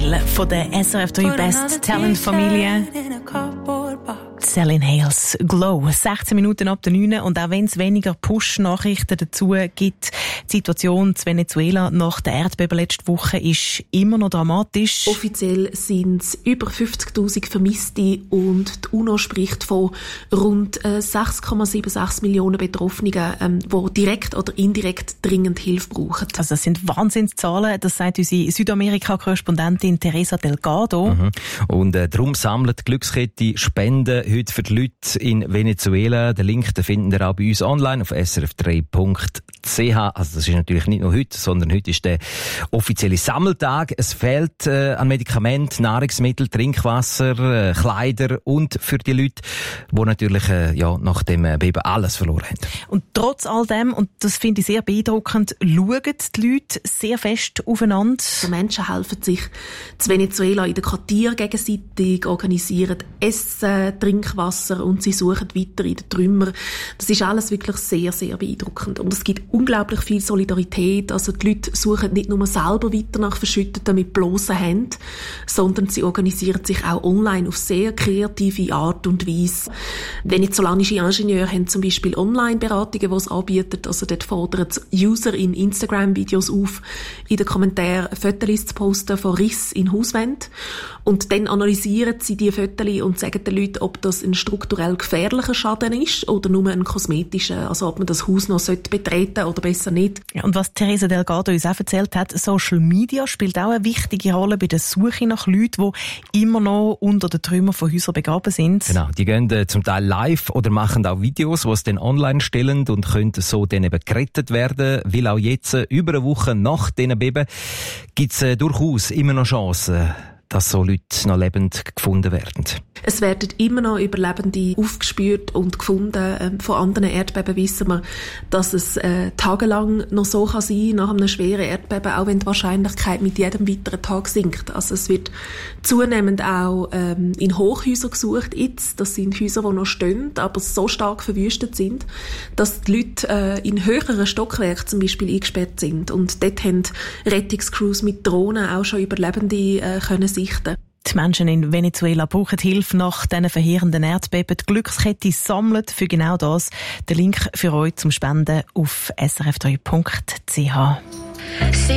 Teil von der SRF 3 Best Talent Familie. Celine Hales Glow. 16 Minuten ab der 9. Und auch wenn es weniger Push-Nachrichten dazu gibt, die Situation in Venezuela nach der Erdbeben letzte Woche ist immer noch dramatisch. Offiziell sind es über 50'000 Vermisste und die UNO spricht von rund 6,76 Millionen Betroffenen, die direkt oder indirekt dringend Hilfe brauchen. Also das sind Wahnsinnszahlen, das sagt unsere Südamerika-Korrespondentin Teresa Delgado. Und darum sammelt die Glückskette Spenden heute für die Leute in Venezuela. Den Link den finden ihr auch bei uns online auf srf3.ch. Also das ist natürlich nicht nur heute, sondern heute ist der offizielle Sammeltag. Es fehlt an Medikamenten, Nahrungsmittel, Trinkwasser, Kleider und für die Leute, die natürlich nach dem Beben alles verloren haben. Und trotz all dem, und das finde ich sehr beeindruckend, schauen die Leute sehr fest aufeinander. Die Menschen helfen sich zu Venezuela in den Quartieren gegenseitig, organisieren Essen, Trinkwasser und sie suchen weiter in den Trümmern. Das ist alles wirklich sehr, sehr beeindruckend. Und es gibt unglaublich viel Solidarität. Also die Leute suchen nicht nur selber weiter nach Verschütteten mit bloßen Händen, sondern sie organisieren sich auch online auf sehr kreative Art und Weise. Venezolanische Ingenieure haben zum Beispiel Online-Beratungen, die es anbieten. Also dort fordern User in Instagram-Videos auf, in den Kommentaren Fotos zu posten von Rissen in Hauswänden. Und dann analysieren sie diese Fotos und sagen den Leuten, ob das ein strukturell gefährlicher Schaden ist oder nur ein kosmetischer. Also ob man das Haus noch betreten sollte oder besser nicht. Ja, und was Teresa Delgado uns auch erzählt hat, Social Media spielt auch eine wichtige Rolle bei der Suche nach Leuten, die immer noch unter den Trümmern von Häusern begraben sind. Genau, die gehen zum Teil live oder machen auch Videos, die es dann online stellen und können so dann eben gerettet werden. Weil auch jetzt, über eine Woche nach diesen Beben, gibt es durchaus immer noch Chancen, dass so Leute noch lebend gefunden werden. Es werden immer noch Überlebende aufgespürt und gefunden. Von anderen Erdbeben wissen wir, dass es tagelang noch so kann sein nach einem schweren Erdbeben, auch wenn die Wahrscheinlichkeit mit jedem weiteren Tag sinkt. Also es wird zunehmend auch in Hochhäusern gesucht jetzt. Das sind Häuser, die noch stehen, aber so stark verwüstet sind, dass die Leute in höheren Stockwerken zum Beispiel eingesperrt sind. Und dort haben Rettungscrews mit Drohnen auch schon Überlebende können sichten. Die Menschen in Venezuela brauchen Hilfe nach diesen verheerenden Erdbeben. Die Glückskette sammelt für genau das. Der Link für euch zum Spenden auf srf3.ch.